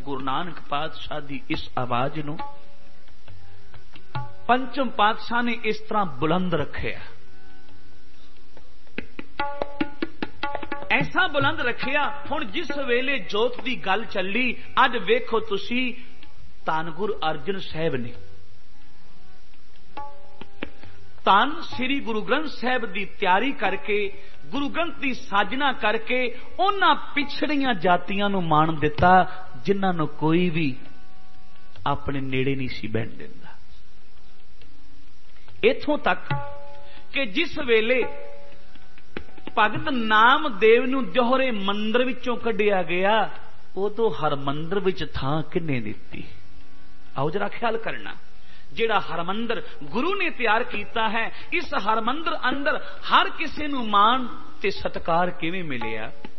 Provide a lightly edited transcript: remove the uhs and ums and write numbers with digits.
गुरु नानक पातशाह दी इस आवाज नूं पंचम पातशाह ने इस तरह बुलंद रखिया, ऐसा बुलंद रखिया। हुण जिस वेले जोत की गल चली, अज वेखो तुसी धन गुरु अर्जन साहब ने, धन श्री गुरु ग्रंथ साहब की तैयारी करके, गुरु ग्रंथ की साजना करके उन्हां पिछड़ियां जातियां नूं मान दिता जिन्हां नूं कोई भी अपने नेड़े नहीं सी बैठ दिंदा। इथों तक कि जिस वेले भगत नामदेव नूं जोहरे मंदिर विचों कढ़िया गया, उदों हरमंदिर विच थां किन्ने दित्ती? आओ जरा ख्याल करना। जिहड़ा हरमंदिर गुरु ने तैयार किया है, इस हरमंदिर अंदर हर किसी नूं मान ते सत्कार किवें मिलिया?